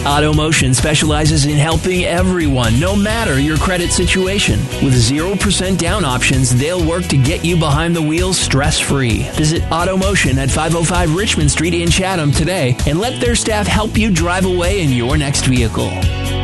AutoMotion specializes in helping everyone, no matter your credit situation. With 0% down options, they'll work to get you behind the wheel stress-free. Visit AutoMotion at 505 Richmond Street in Chatham today and let their staff help you drive away in your next vehicle.